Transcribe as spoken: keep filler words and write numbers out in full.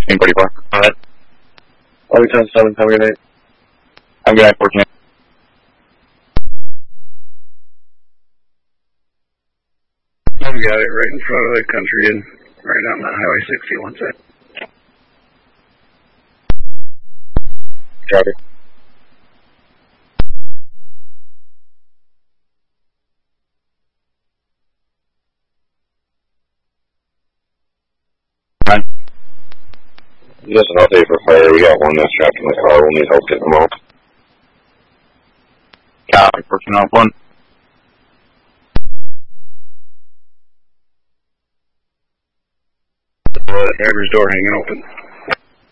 sixteen forty-four. Go ahead. I'll be ten seven, have a good night. Have a good night, fourteen. I've got it right in front of the country and right on the Highway sixty-one side. Copy. Fine. Just an update for fire. We got one that's trapped in the car. We'll need help getting them out. Copy, fourteen oh one. The driver's door hanging open.